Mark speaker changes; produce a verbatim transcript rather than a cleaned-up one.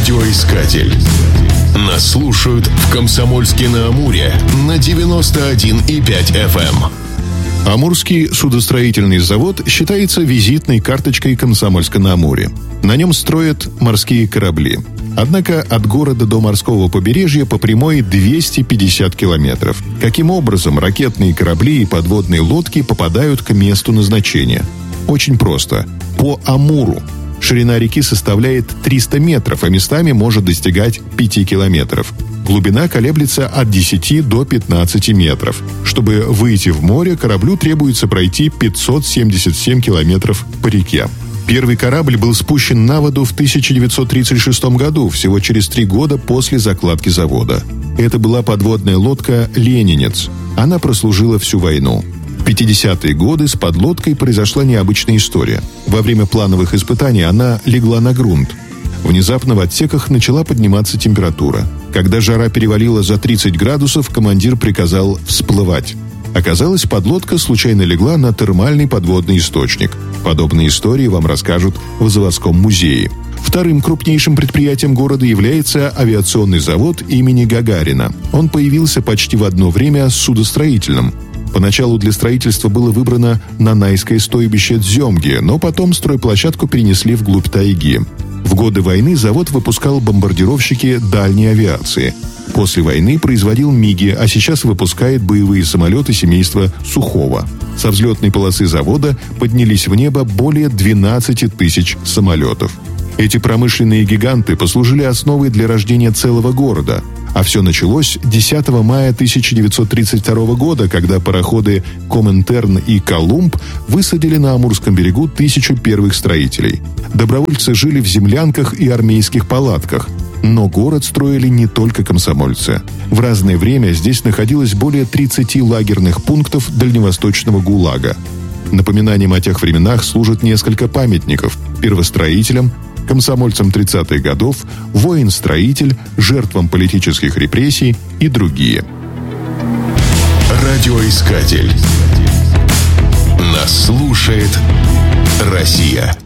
Speaker 1: Радиоискатель. Нас слушают в Комсомольске-на-Амуре на девяносто один и пять эф эм.
Speaker 2: Амурский судостроительный завод считается визитной карточкой Комсомольска-на-Амуре. На нем строят морские корабли. Однако от города до морского побережья по прямой двести пятьдесят километров. Каким образом ракетные корабли и подводные лодки попадают к месту назначения? Очень просто. По Амуру. Ширина реки составляет триста метров, а местами может достигать пяти километров. Глубина колеблется от десяти до пятнадцати метров. Чтобы выйти в море, кораблю требуется пройти пятьсот семьдесят семь километров по реке. Первый корабль был спущен на воду в тысяча девятьсот тридцать шестом году, всего через три года после закладки завода. Это была подводная лодка «Ленинец». Она прослужила всю войну. В пятидесятые годы с подлодкой произошла необычная история. Во время плановых испытаний она легла на грунт. Внезапно в отсеках начала подниматься температура. Когда жара перевалила за тридцать градусов, командир приказал всплывать. Оказалось, подлодка случайно легла на термальный подводный источник. Подобные истории вам расскажут в заводском музее. Вторым крупнейшим предприятием города является авиационный завод имени Гагарина. Он появился почти в одно время с судостроительным. Поначалу для строительства было выбрано Нанайское стойбище Дземги, но потом стройплощадку перенесли вглубь тайги. В годы войны завод выпускал бомбардировщики дальней авиации. После войны производил МиГи, а сейчас выпускает боевые самолеты семейства Сухого. Со взлетной полосы завода поднялись в небо более двенадцати тысяч самолетов. Эти промышленные гиганты послужили основой для рождения целого города. А все началось десятого мая тысяча девятьсот тридцать второго года, когда пароходы «Коминтерн» и «Колумб» высадили на Амурском берегу тысячу первых строителей. Добровольцы жили в землянках и армейских палатках. Но город строили не только комсомольцы. В разное время здесь находилось более тридцати лагерных пунктов дальневосточного ГУЛАГа. Напоминанием о тех временах служат несколько памятников первостроителям, комсомольцам тридцатых годов, воин-строитель, жертвам политических репрессий и другие.
Speaker 1: Радиоискатель. Нас слушает Россия.